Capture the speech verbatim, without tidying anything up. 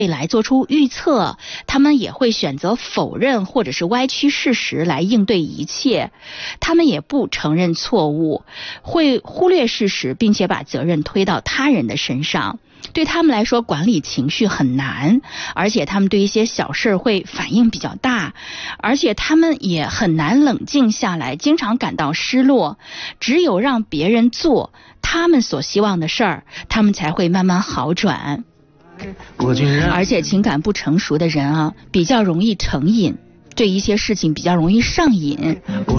未来做出预测，他们也会选择否认或者是歪曲事实来应对一切，他们也不承认错误，会忽略事实，并且把责任推到他人的身上。对他们来说，管理情绪很难，而且他们对一些小事会反应比较大，而且他们也很难冷静下来，经常感到失落。只有让别人做他们所希望的事儿，他们才会慢慢好转。而且情感不成熟的人啊，比较容易成瘾，对一些事情比较容易上瘾。